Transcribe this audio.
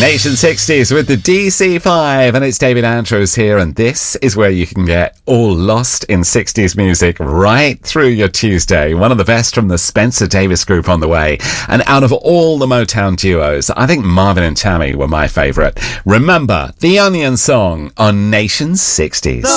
Nation 60s with the DC5, and it's David Andrews here, and this is where you can get all lost in 60s music right through your Tuesday. One of the best from the Spencer Davis Group on the way. And out of all the Motown duos, I think Marvin and Tammy were my favourite. Remember, The Onion Song on Nation 60s.